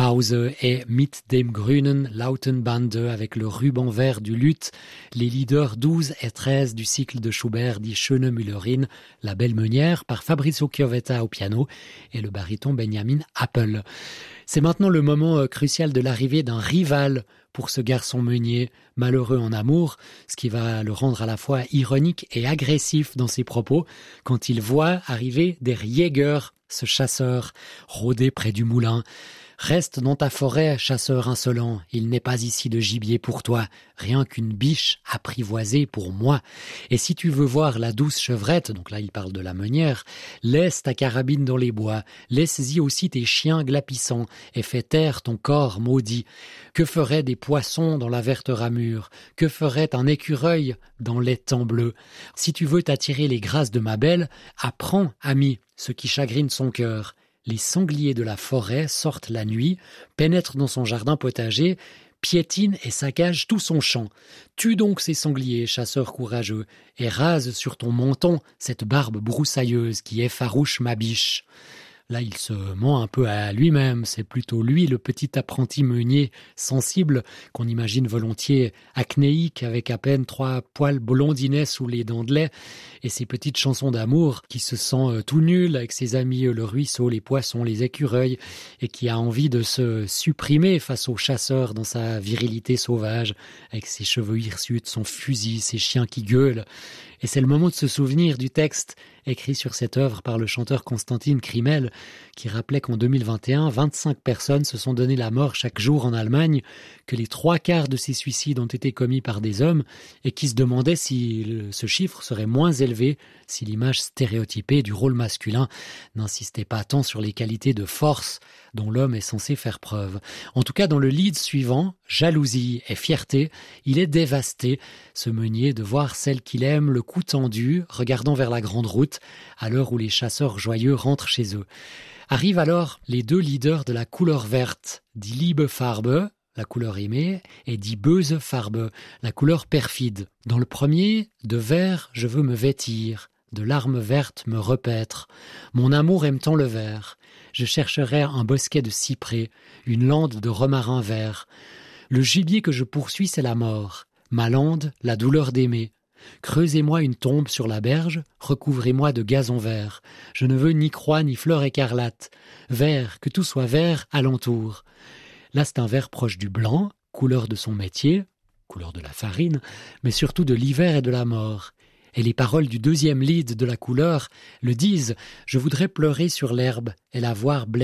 Pause et mit dem grünen Lautenbande avec le ruban vert du luth, les leaders 12 et 13 du cycle de Schubert Die Schöne Müllerin, La Belle Meunière par Fabrizio Chiovetta au piano et le baryton Benjamin Appel. C'est maintenant le moment crucial de l'arrivée d'un rival pour ce garçon meunier, malheureux en amour, ce qui va le rendre à la fois ironique et agressif dans ses propos, quand il voit arriver der Jäger, ce chasseur, rôder près du moulin. Reste dans ta forêt, chasseur insolent, il n'est pas ici de gibier pour toi, rien qu'une biche apprivoisée pour moi. Et si tu veux voir la douce chevrette, donc là il parle de la meunière, laisse ta carabine dans les bois, laisse-y aussi tes chiens glapissants, et fais taire ton corps maudit. Que feraient des poissons dans la verte ramure? Que ferait un écureuil dans l'étang bleu? Si tu veux t'attirer les grâces de ma belle, apprends, ami, ce qui chagrine son cœur. Les sangliers de la forêt sortent la nuit, pénètrent dans son jardin potager, piétinent et saccagent tout son champ. Tue donc ces sangliers, chasseur courageux, et rase sur ton menton cette barbe broussailleuse qui effarouche ma biche. Là, il se ment un peu à lui-même. C'est plutôt lui, le petit apprenti meunier sensible, qu'on imagine volontiers acnéique, avec à peine 3 poils blondinets sous les dents de lait, et ses petites chansons d'amour, qui se sent tout nul avec ses amis, le ruisseau, les poissons, les écureuils, et qui a envie de se supprimer face au chasseur dans sa virilité sauvage, avec ses cheveux hirsutes, son fusil, ses chiens qui gueulent. Et c'est le moment de se souvenir du texte écrit sur cette œuvre par le chanteur Konstantin Krimel, qui rappelait qu'en 2021, 25 personnes se sont donné la mort chaque jour en Allemagne, que les 3/4 de ces suicides ont été commis par des hommes, et qui se demandait si ce chiffre serait moins élevé si l'image stéréotypée du rôle masculin n'insistait pas tant sur les qualités de force dont l'homme est censé faire preuve. En tout cas, dans le lead suivant, Jalousie et fierté, il est dévasté, ce meunier, de voir celle qu'il aime, le cou tendu, regardant vers la grande route, à l'heure où les chasseurs joyeux rentrent chez eux. Arrivent alors les 2 leaders de la couleur verte, Die Liebe Farbe, la couleur aimée, et Die Böse Farbe, la couleur perfide. Dans le premier, de vert je veux me vêtir, de larmes vertes me repaître. Mon amour aime tant le vert. Je chercherai un bosquet de cyprès, une lande de romarin vert. Le gibier que je poursuis, c'est la mort. Ma lande, la douleur d'aimer. Creusez-moi une tombe sur la berge, recouvrez-moi de gazon vert. Je ne veux ni croix ni fleurs écarlates. Vert, que tout soit vert alentour. Là, c'est un vert proche du blanc, couleur de son métier, couleur de la farine, mais surtout de l'hiver et de la mort. Et les paroles du 2e lead de la couleur le disent « Je voudrais pleurer sur l'herbe et la voir blêmir.